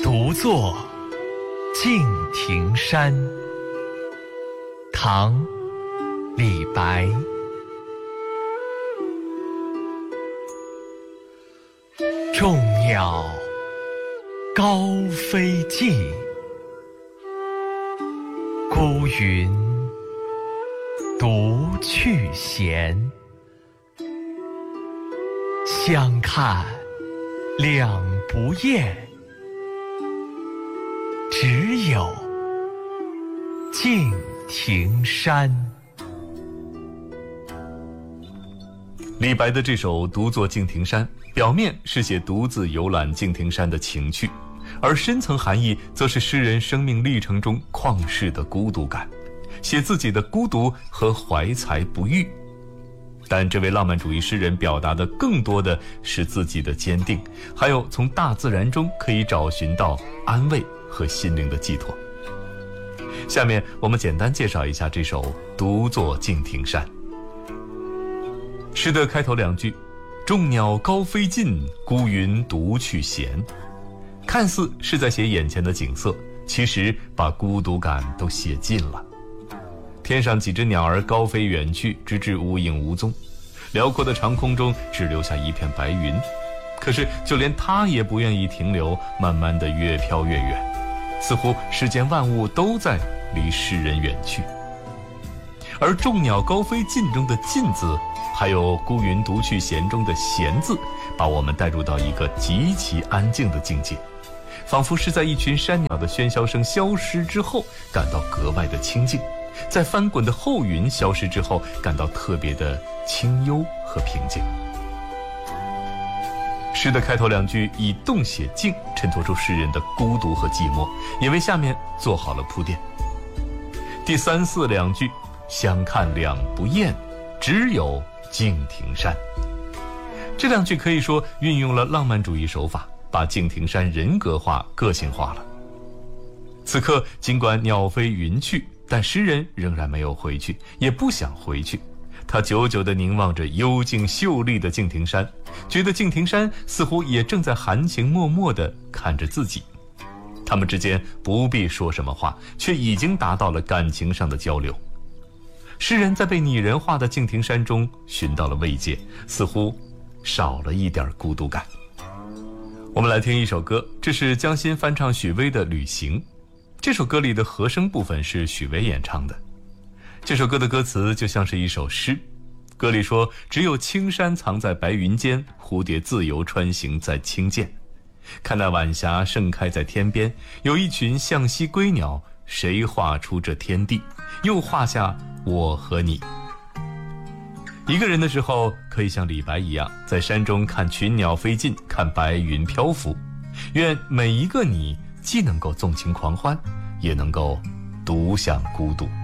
独坐敬亭山，唐·李白。众鸟高飞尽，孤云独去闲。相看两不厌，只有敬亭山。 李白的这首《独坐敬亭山》，表面是写独自游览敬亭山的情趣，而深层含义则是诗人生命历程中旷世的孤独感，写自己的孤独和怀才不遇。但这位浪漫主义诗人表达的更多的是自己的坚定，还有从大自然中可以找寻到安慰和心灵的寄托。下面我们简单介绍一下这首《独坐敬亭山》。诗的开头两句，众鸟高飞尽，孤云独去闲，看似是在写眼前的景色，其实把孤独感都写尽了。天上几只鸟儿高飞远去，直至无影无踪，辽阔的长空中只留下一片白云，可是就连它也不愿意停留，慢慢的越飘越远，似乎世间万物都在离诗人远去。而众鸟高飞尽中的尽字，还有孤云独去闲中的闲字，把我们带入到一个极其安静的境界，仿佛是在一群山鸟的喧嚣声消失之后感到格外的清静，在翻滚的后云消失之后感到特别的清幽和平静。诗的开头两句以动写静，衬托出诗人的孤独和寂寞，也为下面做好了铺垫。第三四两句，相看两不厌，只有敬亭山。这两句可以说运用了浪漫主义手法，把敬亭山人格化、个性化了。此刻尽管鸟飞云去，但诗人仍然没有回去，也不想回去。他久久地凝望着幽静秀丽的敬亭山，觉得敬亭山似乎也正在含情脉脉地看着自己。他们之间不必说什么话，却已经达到了感情上的交流。诗人在被拟人化的敬亭山中寻到了慰藉，似乎少了一点孤独感。我们来听一首歌，这是江心翻唱许巍的《旅行》。这首歌里的和声部分是许巍演唱的。这首歌的歌词就像是一首诗，歌里说，只有青山藏在白云间，蝴蝶自由穿行在青涧。看那晚霞盛开在天边，有一群向西归鸟，谁画出这天地，又画下我和你。一个人的时候，可以像李白一样，在山中看群鸟飞尽，看白云漂浮。愿每一个你，既能够纵情狂欢，也能够独享孤独。